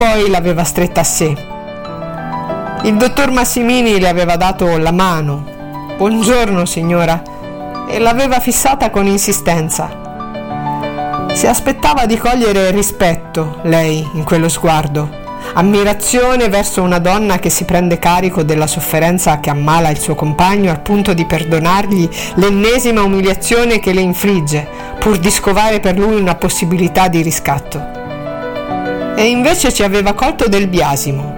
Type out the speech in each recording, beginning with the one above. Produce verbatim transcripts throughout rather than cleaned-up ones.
poi l'aveva stretta a sé. Il dottor Massimini le aveva dato la mano. «Buongiorno, signora», e l'aveva fissata con insistenza. Si aspettava di cogliere rispetto, lei, in quello sguardo, ammirazione verso una donna che si prende carico della sofferenza che ammala il suo compagno al punto di perdonargli l'ennesima umiliazione che le infligge, pur di scovare per lui una possibilità di riscatto. E invece ci aveva colto del biasimo.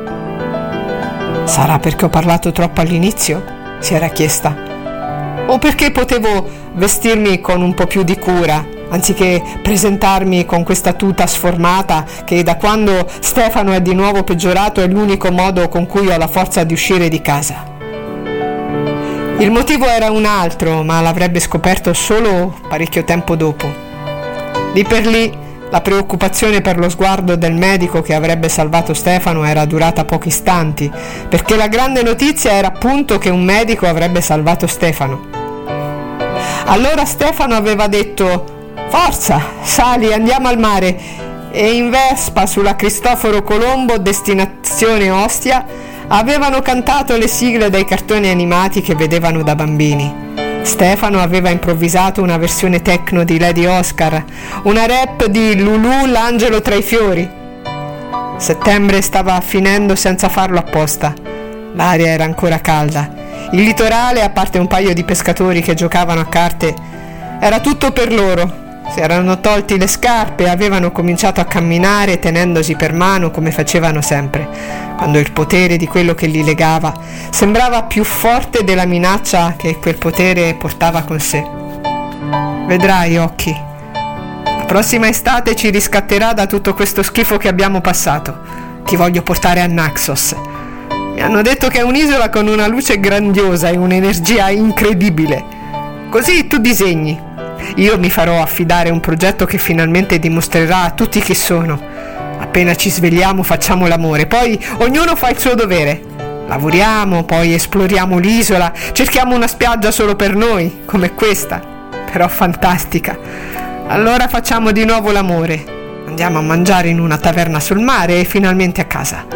«Sarà perché ho parlato troppo all'inizio?» si era chiesta. «O perché potevo vestirmi con un po' più di cura, anziché presentarmi con questa tuta sformata che da quando Stefano è di nuovo peggiorato è l'unico modo con cui ho la forza di uscire di casa?» Il motivo era un altro, ma l'avrebbe scoperto solo parecchio tempo dopo. Lì per lì la preoccupazione per lo sguardo del medico che avrebbe salvato Stefano era durata pochi istanti, perché la grande notizia era appunto che un medico avrebbe salvato Stefano. Allora Stefano aveva detto: «Forza, sali, andiamo al mare», e in Vespa sulla Cristoforo Colombo, destinazione Ostia, avevano cantato le sigle dei cartoni animati che vedevano da bambini. Stefano aveva improvvisato una versione techno di Lady Oscar, una rap di Lulù l'angelo tra i fiori. Settembre stava finendo senza farlo apposta. L'aria era ancora calda. Il litorale, a parte un paio di pescatori che giocavano a carte, era tutto per loro. Si erano tolti le scarpe e avevano cominciato a camminare tenendosi per mano come facevano sempre, quando il potere di quello che li legava sembrava più forte della minaccia che quel potere portava con sé. «Vedrai, Occhi, la prossima estate ci riscatterà da tutto questo schifo che abbiamo passato. Ti voglio portare a Naxos. Mi hanno detto che è un'isola con una luce grandiosa e un'energia incredibile. Così tu disegni. Io mi farò affidare un progetto che finalmente dimostrerà a tutti chi sono. Appena ci svegliamo facciamo l'amore, poi ognuno fa il suo dovere. Lavoriamo, poi esploriamo l'isola, cerchiamo una spiaggia solo per noi, come questa, però fantastica. Allora facciamo di nuovo l'amore. Andiamo a mangiare in una taverna sul mare e finalmente a casa».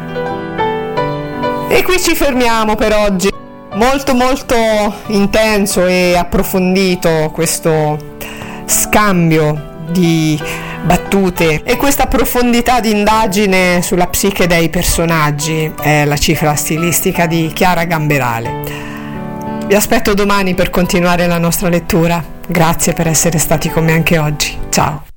E qui ci fermiamo per oggi. Molto molto intenso e approfondito questo scambio di battute e questa profondità di indagine sulla psiche dei personaggi è la cifra stilistica di Chiara Gamberale. Vi aspetto domani per continuare la nostra lettura. Grazie per essere stati con me anche oggi. Ciao!